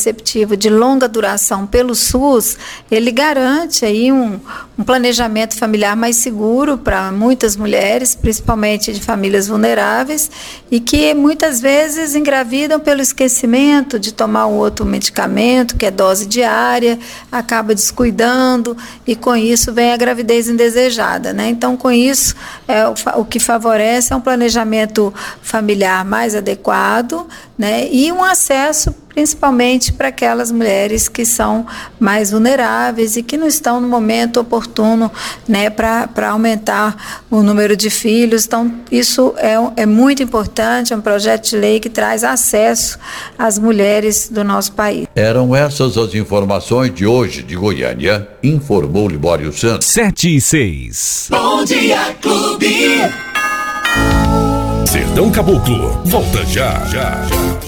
contraceptivo de longa duração pelo SUS, ele garante aí um planejamento familiar mais seguro para muitas mulheres, principalmente de famílias vulneráveis, e que muitas vezes engravidam pelo esquecimento de tomar um outro medicamento, que é dose diária, acaba descuidando, e com isso vem a gravidez indesejada, né? Então, com isso, o que favorece é um planejamento familiar mais adequado, né? E um acesso principalmente para aquelas mulheres que são mais vulneráveis e que não estão no momento oportuno, né, para aumentar o número de filhos. Então, isso é muito importante, é um projeto de lei que traz acesso às mulheres do nosso país. Eram essas as informações de hoje de Goiânia, informou Libório Santos. 7:06. Bom Dia Clube. Sertão Caboclo, volta já.